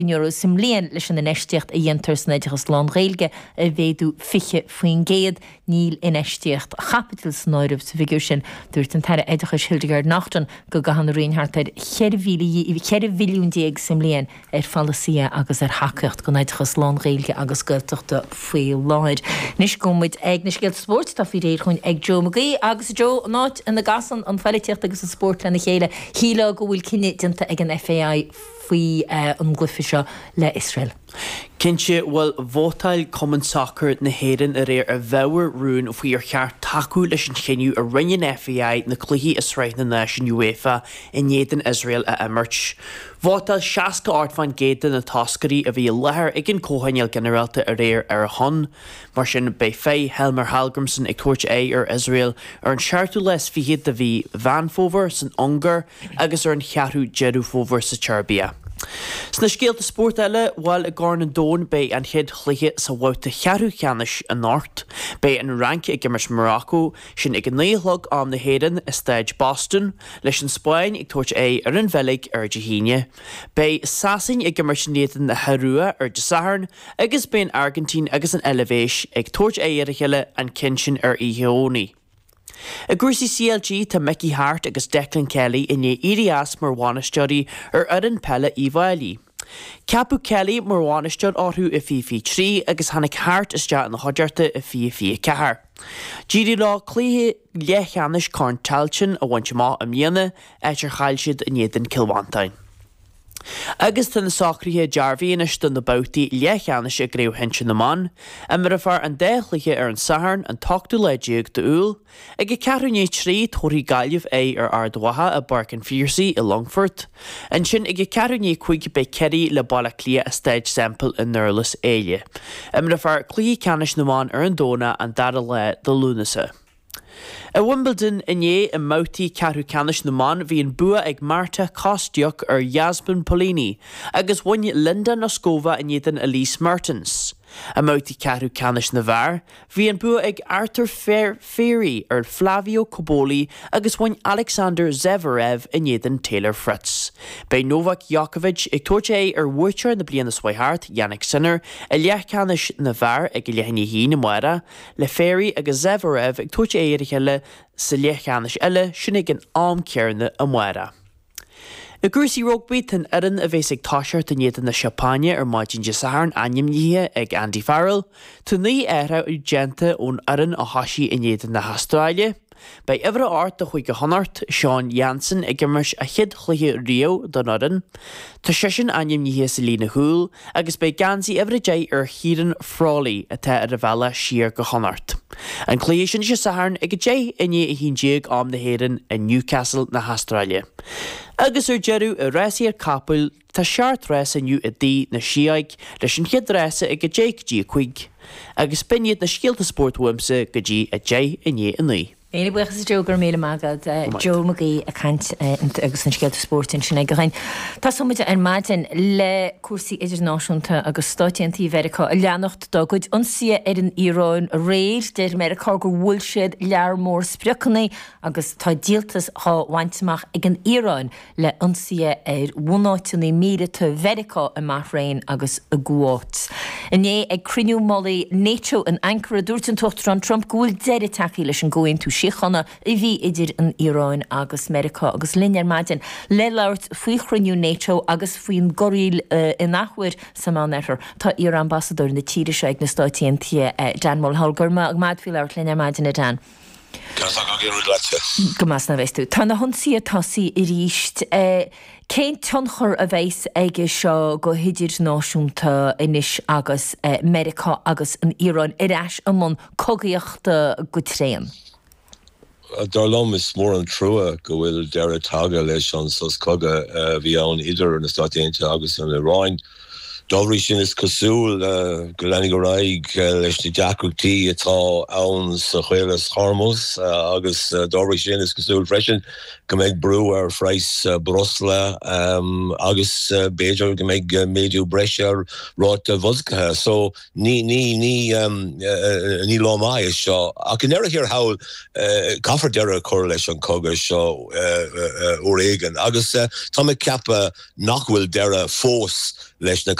euro simléan leis an eisteacht a dhéantar snaideachas lán réilge a bhéadú fiche faoin géad níl in eisteacht chapital snáirmh sa bhíú sin dúirt an taire éidechas Hildegard Nachton go gahan réonhartar 4 bhiliún déag simléan fallasia agus hacacht go éidechas lán réilge agus goilteachta faoi láir. Nis gomid ag na scéal sport tá fi réir chuin ag Joe McGee agus Joe náit in na gasan an feiliteocht agus an sport lena chéile híle go bhfuil cinenne dinta ag an FAI faoi an glufiise le Israel. Cinse bhfuil bhótáil Common Soccer na héireann a réir a bheabhar rún faoi ar cheart taú leis an chéniú a rinnean FAI na cluichí is réith na nation UEFA in éan Israel a imirt. Bhótáil 60 áirtfáin géad na tascarí a bhí lethir ag an cóhaineal generalta a réir ar a hon, mar sin bei fé Helmer Hallgrímsson ag tuairt ar Israel ar an seaartú les fihiad a bhí Vanfover san Ungar agus ar an chearú Jerufóver sa Serbia. Sna scéalta sport eile bhil a gáin an dón bei an chéad chluiche sa bhhabhta chearú cheannis an náirt, bei an rank ag immers Morocco sin ag an néolthg am na héireann is staid Boston, leis an Spáin ag tuairt ar an bheilg ar de Híine, bei Sasain ag immers néan na Harua ar de Saharn, agus bei an Argentín agus an Elevation ag tuairt ar a cheile an cinshin ar Iheoni. A gúsí CLG tá Mickey Hart agus Declan Kelly in Irias mar bháineisteoirí ar an pelle íbhailí. Ceapú Kelly mar bháineisteoir áthú i fifi 3 agus Hannick Hart is deach na hodiarta i fifi 4. Díri lá clíthe lechanis Carn Talchin a bhaint má am dhéana éitir chail siad in éan Kilwantain. Agus tan na sacríthe dearbhíonis don na bouti lechanis a gréibh hinsin na man, a mar a far an déchliche ar an Saharn an tochtú leidíag de úl, ag a carúné trí tóirí gaiileh ar ardwatha a Barcan Fiercy i Longford, an sin ag a carúné chuig be Kerry le balla clia a stage sample in Nurlas éile, a mar a far clí canis na man ar an dóna an dada le de Lunasa. A Wimbledon in mouti carú canis na man hí an bua ag Marta Kostyuk ar Yasmin Polini, agus wine Linda Noskova in éan Elise Mertens. A mouti carú canis na bhar, hí an bua ag Arthur Ferry ar Flavio Coboli agus wine Alexander Zverev in éan Taylor Fritz. Bei Novak Djokovic ag tuairt ar Witcher na bliana Swihart, Yannick Sinner, a leach canis na bhar ag lehanní hí na muara, le Ferry agus Zverev ag tuairt ar cheile sa leach canis eile sinnig an am cearna a muara. A gúsí rugby tan aran a bhés ag táisiart in éan na Seapáine ar maidin de Saharn aim níthe ag Andy Farrell, tú ní éire ú genta ón aran a hasí in éan na Australia. Bei every art a chuig go honart Sean Jansen ag immers a chid chluiche Rio don aran, tá sisin aim níthe sa lína húil, agus bei gansaí every day ar Híran Frawley a te ar a bhela siar go honart. An cléisisin se Saharn ag a dé iné a hín déag am na héireann in Newcastle na Australia. Agus ar jeú a réí ar capúil tá seart réis aniu a dí na siaig leis an chiad réise ag a déag dí chuig, agus pinniad na scialta sportwimsa go dí a dé iné a nuí. Éine buchas is Joe gur méle mágad Joe McGee a cant agus an scialta sport in sinna gochain. Tá sumide an máin le cuasaí idirnáisiúnta agus stáitiantí Verica a leannacht dogad ansia ar an Iráin réir deir America gur bhfuil siad lear mór sprecannaí agus tá díaltas há bhaintach ag an Iráin le ansia ar bhunáitiúnaí míre Verica a marthrain agus a ghuát. Iné ag criniú molly NATO an Ankara dúirt an tochttar an Trump gúil deire taí leis an ggóin tú síchanna I bhí idir an Iráin agus America agus linear maidin le leirt faoi chriniú NATO agus faoin goríl in nachhuir sa mánetar tá Iar ambassador na tíre seag na stáitiantí Dan Mulholger ag mad fi leirt linear maidin a Dan. Gomas na bheitú. Tá na honsaí a tosaí I ríist cén tionchar a bheits aige seo go hidir náisiúnta inis agus America agus an Iráin iris amon cogaíochta go tréan. Darlom is mór an trua go bhfuil deire taga leis an sos coga bhí ann idir na stáitianta agus an Iráin. Dovri sin is cosúil go lenig go raig leis na Jackútí atá ann sa chuilas Hormuz agus Dovri sin is cosúil freisin go méid brú ar freis Brosla agus Beiidir go méid méidú breise ar rát vodka. So ní lomai is seo. A can never hear how caffar deire chur leis an coga seo ó éigen. Agus tá me ceappa nachhfuil deire fós leis na